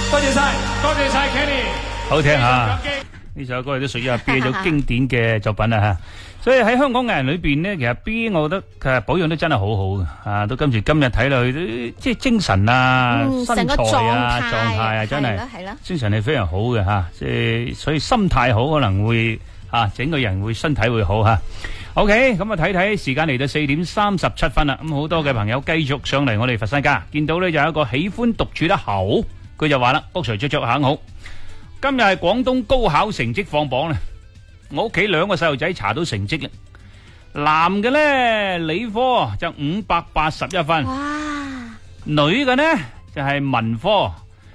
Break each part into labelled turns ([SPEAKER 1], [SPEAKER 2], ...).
[SPEAKER 1] 多謝晒，多謝晒 Kenny，
[SPEAKER 2] 好聽吓，呢首歌亦都屬於阿 B 咗經典嘅作品啦吓。所以喺香港藝人裏邊呢，其實 B 我覺得其實保養得真係好好嘅啊！到今時今日睇落去都即係精神啊、身材啊、狀態啊，真係精神係非常好嘅吓。即係所以心態好，可能會整個人會身體會好吓。OK， 咁啊睇睇時間嚟到4:37啦。咁好多嘅朋友繼續上嚟我哋佛山家，見到呢就有一個喜歡獨處得好，佢就話啦：卜隨着肯好。今日係廣東高考成績放榜啦。我屋企2個細路仔查到成績啦，男嘅呢理科就581分，女嘅呢就係文科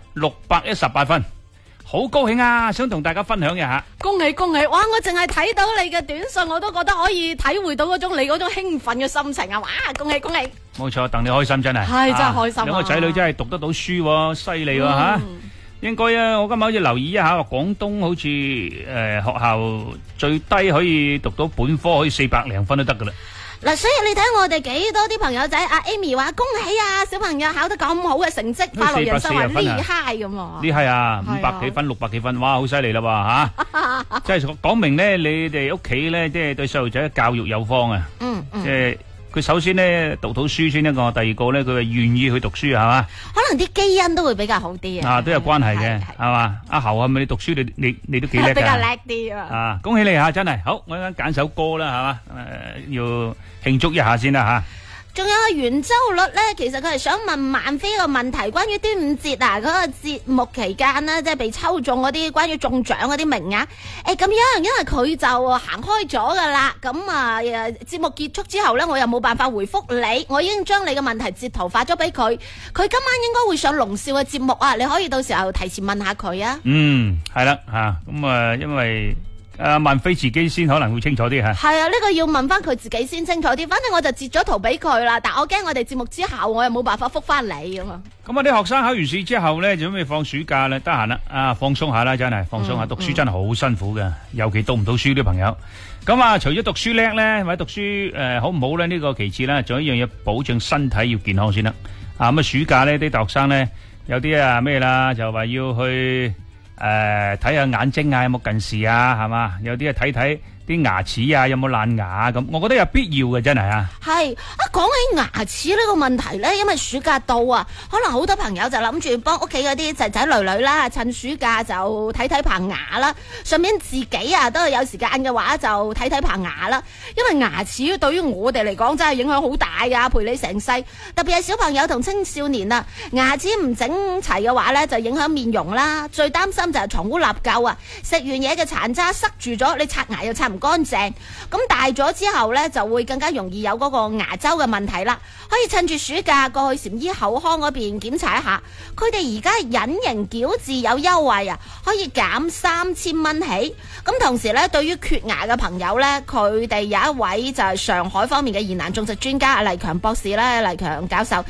[SPEAKER 2] 618分，好高興啊！想同大家分享一下。
[SPEAKER 3] 恭喜恭喜！哇！我淨係睇到你嘅短信，我都覺得可以體會到你嗰種興奮嘅心情啊！哇！恭喜恭喜！
[SPEAKER 2] 冇錯，戥你開心真係。
[SPEAKER 3] 係真係開心啊！
[SPEAKER 2] 兩個仔女真係讀得到書喎，犀利喎吓！應該啊，我今日好似留意一下，廣東好似學校最低可以讀到本科可以400零分都得噶啦。
[SPEAKER 3] 嗱，所以你睇我哋幾多啲朋友仔，阿 Amy 話恭喜啊，小朋友考得咁好嘅成績，快樂人生話厲害咁啊！
[SPEAKER 2] 厲害啊，500幾分、600幾分，哇，好犀利啦喎吓！即係講明咧，你哋屋企咧，即係對細路仔嘅教育有方啊！即係。佢首先咧讀到書先一個，第二個咧佢係願意去讀書係嘛？可
[SPEAKER 3] 能啲基因都會比較好啲啊！
[SPEAKER 2] 都有關係嘅係嘛？阿侯係咪你讀書你都幾叻㗎？
[SPEAKER 3] 比較叻啲啊！
[SPEAKER 2] 恭喜你嚇，真係好！我而家揀首歌啦係嘛？要慶祝一下先啦嚇。
[SPEAKER 3] 仲有個圓周率咧，其實佢係想問萬飛個問題，關於端午節嗰個節目期間呢，即係被抽中嗰啲關於中獎嗰啲名額。咁樣，因為佢就行開咗噶啦，咁節目結束之後呢，我又冇辦法回覆你，我已經將你嘅問題截圖發咗俾佢。佢今晚應該會上龍少嘅節目啊，你可以到時候提前問下佢啊。
[SPEAKER 2] 係啦吓，咁因為。萬飛自己先可能會清楚啲吓，
[SPEAKER 3] 係啊，呢個要問翻佢自己先清楚啲。反正我就截咗圖俾佢啦，但我驚我哋節目之後我又冇辦法覆翻你咁啊。
[SPEAKER 2] 咁啲學生考完試之後呢，就準備放暑假啦，得閒啦，放鬆下啦，真係放鬆下。讀書真係好辛苦嘅，尤其讀唔到書啲朋友。咁除咗讀書叻呢，或者讀書好唔好呢？呢個其次啦，仲有一樣嘢保障身體要健康先啦。咁暑假呢啲大學生呢，有啲咩啦，就話要去。睇下眼睛啊，有冇近視啊，係嘛？有啲睇睇啲牙齒啊，有冇爛牙咁？我覺得有必要嘅，真係啊。
[SPEAKER 3] 係講起牙齒呢個問題呢，因為暑假到啊，可能好多朋友就諗住幫屋企嗰啲仔仔女女啦，趁暑假就睇睇棚牙啦，順便自己都係有時間嘅話就睇睇棚牙啦。因為牙齒對於我哋嚟講真係影響好大噶，陪你成世。特別係小朋友同青少年啊，牙齒唔整齊嘅話呢，就影響面容啦。最擔心就係藏污納垢啊，食完嘢嘅殘渣塞住咗，你刷牙又刷唔乾淨。咁大咗之後呢，就會更加容易有嗰個牙周嘅問題啦。可以趁住暑假過去禪醫口腔嗰邊檢查一下，佢哋而家隱形矯治有優惠啊，可以減3000蚊起。咁同時呢，對於缺牙嘅朋友呢，佢哋有一位就係上海方面嘅疑難種植專家黎強博士咧，黎強教授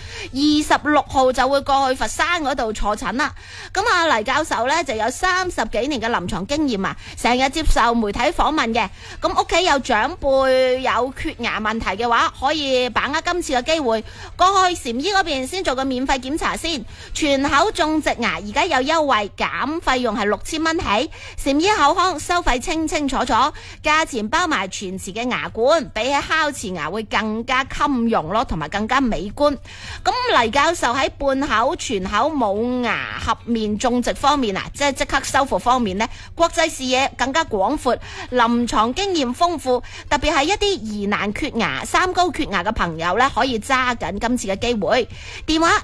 [SPEAKER 3] 26號就會過去佛山嗰度坐診啦。咁黎教授呢，就有30幾年嘅臨床經驗啊，成日接受媒體訪問嘅。咁屋企有長輩有缺牙問題嘅話，可以把握今次嘅機會過去禪醫嗰邊先做個免費檢查先。全口種植牙而家有優惠，減費用係6000蚊起。禪醫口腔收費清清楚楚，價錢包埋全瓷嘅牙冠，比起烤瓷牙會更加襟用咯，同埋更加美觀。咁黎教授喺半口、全口冇牙合面種植方面即刻修復方面呢，國際視野更加廣闊，臨床經驗豐富，特別係一啲疑難缺牙、三高缺牙嘅朋友呢，可以揸緊今次嘅機會。電話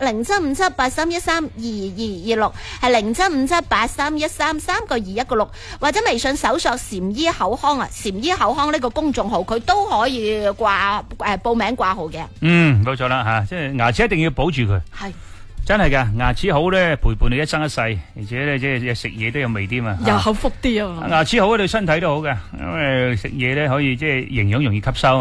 [SPEAKER 3] 075783132226係075783133166，或者微信搜索禪醫口腔禪醫口腔呢個公眾號，佢都可以報名掛號嘅。
[SPEAKER 2] 冇錯啦吓，即係牙齒一定要保住佢。
[SPEAKER 3] 係。
[SPEAKER 2] 真係噶，牙齒好咧，陪伴你一生一世，而且咧即係食嘢都有味啲嘛，
[SPEAKER 3] 有口福啲啊！
[SPEAKER 2] 牙齒好對身體都好嘅，因為食嘢咧可以即係營養容易吸收啊，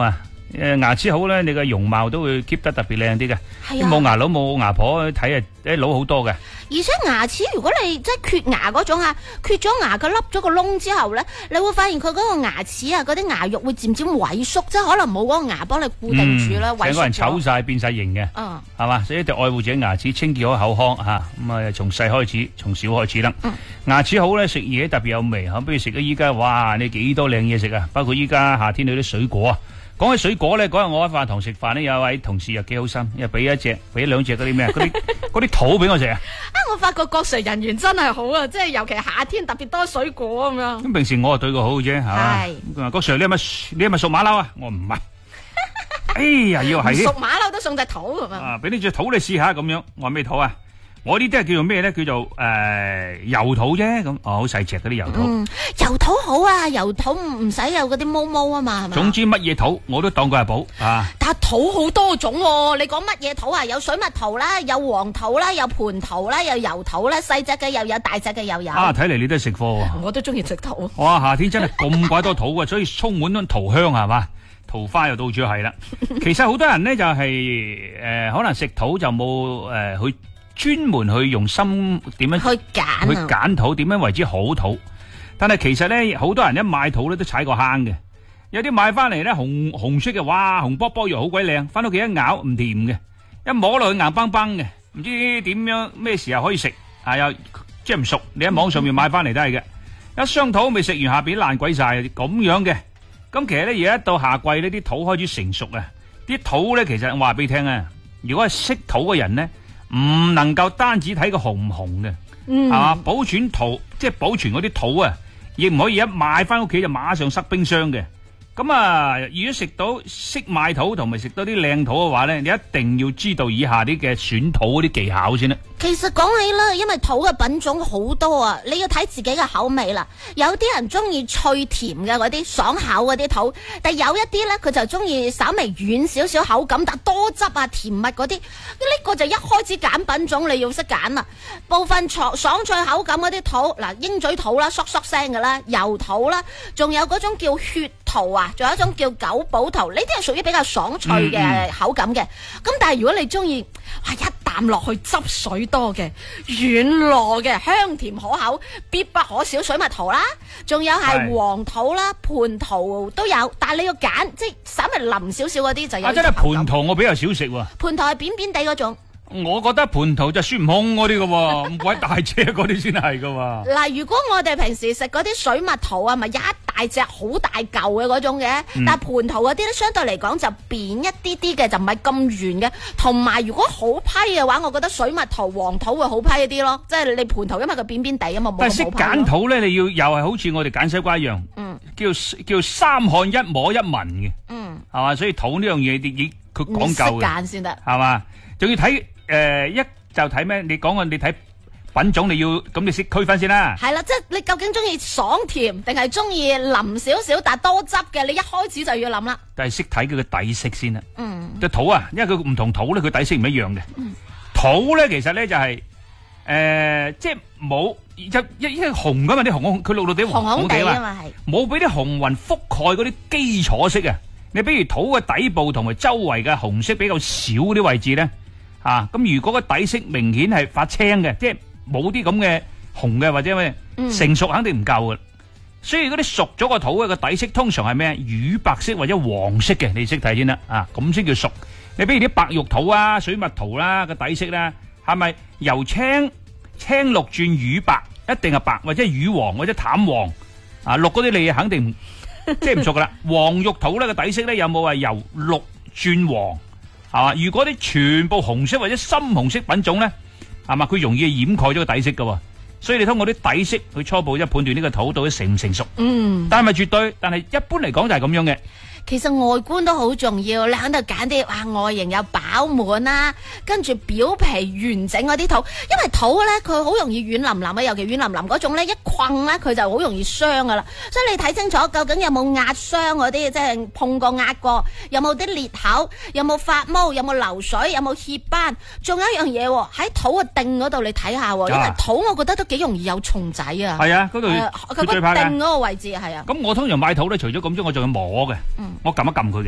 [SPEAKER 2] 牙齒好咧，你嘅容貌都會 keep 得特別靚啲嘅。
[SPEAKER 3] 係啊，
[SPEAKER 2] 冇牙佬冇牙婆睇老好多嘅。
[SPEAKER 3] 而且牙齒如果你即係缺牙嗰種啊，缺咗牙佢凹咗個窿之後咧，你會發現佢嗰個牙齒啊，嗰啲牙肉會漸漸萎縮，即係可能冇嗰個牙幫你固定住啦，萎縮咗。成個人醜晒變晒型嘅，係嘛？所以一定愛護自己牙齒，清潔好口腔吓。咁啊，從細開始，從小開始啦。牙齒好咧，食嘢特別有味吓。不如食咗依家，哇！你幾多靚嘢食啊？包括依家夏天嗰啲水果啊。講起水果咧，嗰日我喺飯堂食飯咧，有位同事又幾好心，又俾兩隻嗰啲咩嗰啲桃俾我食啊！ 我發覺國稅人員真係好啊，即係尤其夏天特別多水果咁樣。
[SPEAKER 2] 咁平時我係對佢好嘅啫，係嘛？佢話國稅你係咪屬馬騮啊？我唔係。哎呀，要係
[SPEAKER 3] 屬馬騮都送隻桃咁樣。
[SPEAKER 2] 啊，俾呢隻桃你試下咁樣。我話咩桃啊？我呢啲係叫做咩咧？叫做油桃啫，咁好細隻嗰啲油桃。
[SPEAKER 3] 油桃好啊，油桃唔使有嗰啲毛毛啊嘛，係嘛？
[SPEAKER 2] 總之乜嘢桃我都當佢係寶啊！
[SPEAKER 3] 但係桃好多種喎，你講乜嘢桃啊？有水蜜桃啦，有黃桃啦，有蟠桃啦，有油桃啦，細隻嘅又有，大隻嘅又有。
[SPEAKER 2] 啊，睇嚟你都係食貨喎！
[SPEAKER 3] 我都中意食桃。
[SPEAKER 2] 哇，夏天真係咁鬼多桃啊，所以充滿咗桃香係嘛？桃花又到處係啦。其實好多人咧就係可能食桃就冇去專門去用心點樣去揀桃，點樣為之好桃。但係其實咧，好多人一買桃咧都踩過坑嘅。有啲買翻嚟咧紅色嘅，哇，紅卜卜又好鬼靚，翻到屋企一咬唔甜嘅，一摸落去硬邦邦嘅，唔知點樣咩時候可以食啊？又即係唔熟，你喺網上面買翻嚟都係嘅。一箱桃未食完，下邊爛鬼晒咁樣嘅。咁其實咧，而家到夏季呢啲桃開始成熟啊，啲桃咧其實我話俾你聽啊，如果係識桃嘅人咧，唔能夠單止睇個紅唔紅嘅，係嘛？保存桃即係保存嗰啲桃啊，亦唔可以一買翻屋企就馬上塞冰箱嘅。咁啊，如果食到識買桃同埋食到啲靚桃嘅話咧，你一定要知道以下啲嘅選桃嗰啲技巧先啦。
[SPEAKER 3] 其實講起啦，因為桃嘅品種好多啊，你要睇自己嘅口味啦。有啲人中意脆甜嘅嗰啲爽口嗰啲桃，但有一啲咧佢就中意稍微軟少少口感，但多汁啊甜蜜嗰啲。呢個就一開始揀品種你要識揀啦。部分爽脆口感嗰啲桃，嗱鷹嘴桃啦，嗦嗦聲嘅啦，油桃啦，仲有嗰種叫血桃啊，仲有一種叫九寶桃，呢啲係屬於比較爽脆嘅口感嘅。咁但係如果你中意，哇一啖落去汁水多嘅軟糯嘅香甜可口，必不可少水蜜桃啦，仲有係黃桃啦、蟠桃都有，但係你要揀即係稍微腍少少嗰啲就有。
[SPEAKER 2] 真係蟠桃我比較少食喎。
[SPEAKER 3] 蟠桃係扁扁地嗰種。
[SPEAKER 2] 我覺得蟠桃就孫悟空嗰啲嘅喎，唔鬼大隻嗰啲先係嘅喎。嗱，
[SPEAKER 3] 如果我哋平時食嗰啲水蜜桃啊，咪一大隻好大嚿嘅嗰種嘅，但係蟠桃嗰啲咧相對嚟講就扁一啲啲嘅，就唔係咁圓嘅。同埋如果好批嘅話，我覺得水蜜桃、黃桃會好批一啲咯。即係你蟠桃因為佢扁扁地啊嘛，冇咁好批。但係識揀
[SPEAKER 2] 桃咧，你要又係好似我哋揀西瓜一樣，叫三看一摸一聞嘅，係嘛？所以桃呢樣嘢佢講究嘅，
[SPEAKER 3] 揀先得，
[SPEAKER 2] 係嘛？仲要睇。一就睇咩？你講你睇品種，你要咁你識區分先啦。係啦，
[SPEAKER 3] 即係你究竟中意爽甜定係中意腍少少但係多汁嘅？你一開始就要諗啦。
[SPEAKER 2] 但係識睇佢嘅底色先啦。隻桃啊，因為佢唔同桃咧，佢底色唔一樣嘅。桃咧其實咧就係即係冇一紅噶嘛，啲紅佢綠綠地黃黃地嘛，冇俾啲紅雲覆蓋嗰啲基礎色啊。你比如桃嘅底部同埋周圍嘅紅色比較少啲位置咧。咁如果個底色明顯係發青嘅，即係冇啲咁嘅紅嘅或者咩成熟肯定唔夠嘅。所以嗰啲熟咗個桃嘅個底色通常係咩？乳白色或者黃色嘅，你識睇先啦。咁先叫熟。你比如啲白玉桃啊、水蜜桃啦，個底色咧係咪由青綠轉乳白？一定係白或者乳黃或者淡黃。綠嗰啲你肯定即係唔熟噶啦。黃玉桃咧個底色咧有冇話由綠轉黃？係嘛？如果啲全部紅色或者深紅色品種咧，係嘛？佢容易掩蓋咗個底色噶，所以你通過啲底色去初步一判斷呢個桃到底成唔成熟。但係咪絕對？但係一般嚟講就係咁樣嘅。
[SPEAKER 3] 其實外觀都好重要，你喺度揀啲外形又飽滿啦，跟住表皮完整嗰啲桃，因為桃咧佢好容易軟腍腍啊，尤其軟腍腍嗰種咧一困咧佢就好容易傷噶啦，所以你睇清楚究竟有冇壓傷嗰啲，即係碰過壓過，有冇啲裂口，有冇發毛，有冇流水，有冇褐斑，仲有一樣嘢喺桃嘅頂嗰度你睇下，因為桃我覺得都幾容易有蟲仔啊。係啊，嗰度佢個頂嗰個位置係啊。
[SPEAKER 2] 咁我通常買桃咧，除咗咁之外，我仲要摸嘅。我撳一撳佢嘅，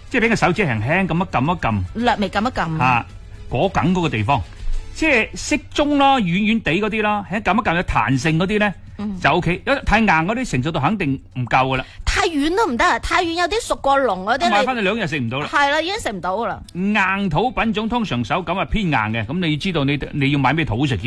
[SPEAKER 2] 即係俾個手指輕輕咁一撳一撳，
[SPEAKER 3] 略微撳一撳。
[SPEAKER 2] 嚇果梗嗰個地方，即係適中咯，軟軟地嗰啲咯，喺撳一撳有彈性嗰啲咧就 OK。因為太硬嗰啲成熟度肯定唔夠噶啦。
[SPEAKER 3] 太軟都唔得啊！太軟有啲熟過龍嗰啲，
[SPEAKER 2] 買翻去2日食唔到啦。
[SPEAKER 3] 係啦，已經食唔到噶啦。
[SPEAKER 2] 硬土品種通常手感係偏硬嘅，咁你要知道你要買咩土食。